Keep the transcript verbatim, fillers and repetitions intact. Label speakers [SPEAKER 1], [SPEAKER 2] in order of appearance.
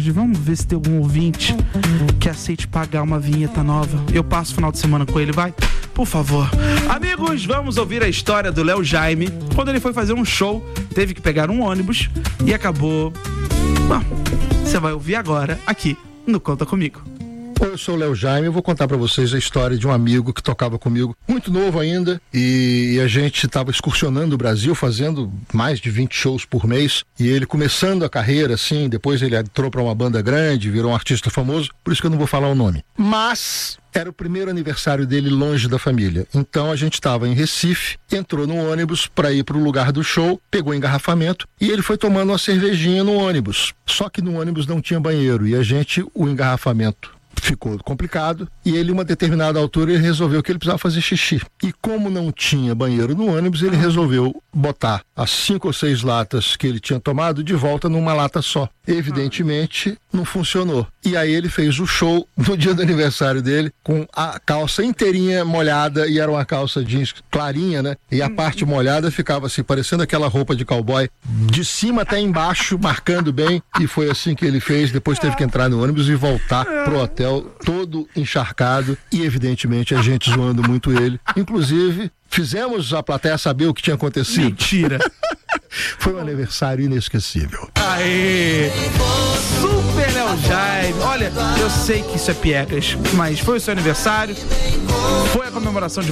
[SPEAKER 1] Jorge, vamos ver se tem algum ouvinte que aceite pagar uma vinheta nova. Eu passo o final de semana com ele, vai? Por favor. Amigos, vamos ouvir a história do Léo Jaime. Quando ele foi fazer um show, teve que pegar um ônibus e acabou... Bom, você vai ouvir agora, aqui, no Conta Comigo.
[SPEAKER 2] Oi, eu sou o Léo Jaime, eu vou contar pra vocês a história de um amigo que tocava comigo, muito novo ainda, e a gente estava excursionando o Brasil, fazendo mais de vinte shows por mês, e ele começando a carreira, assim, depois ele entrou pra uma banda grande, virou um artista famoso, por isso que eu não vou falar o nome. Mas... era o primeiro aniversário dele longe da família. Então a gente estava em Recife, entrou no ônibus para ir para o lugar do show, pegou engarrafamento e ele foi tomando uma cervejinha no ônibus. Só que no ônibus não tinha banheiro e a gente, o engarrafamento ficou complicado e ele, uma determinada altura, ele resolveu que ele precisava fazer xixi. E como não tinha banheiro no ônibus, ele resolveu botar as cinco ou seis latas que ele tinha tomado de volta numa lata só. Evidentemente, não funcionou. E aí ele fez o show no dia do aniversário dele com a calça inteirinha molhada, e era uma calça jeans clarinha, né? E a parte molhada ficava assim, parecendo aquela roupa de cowboy, de cima até embaixo, marcando bem. E foi assim que ele fez. Depois teve que entrar no ônibus e voltar pro hotel todo encharcado e, evidentemente, a gente zoando muito ele. Inclusive, fizemos a plateia saber o que tinha acontecido.
[SPEAKER 1] Mentira!
[SPEAKER 2] Foi um aniversário inesquecível.
[SPEAKER 1] Aê! Super Léo Jaime! Olha, eu sei que isso é piegas, mas foi o seu aniversário, foi a comemoração de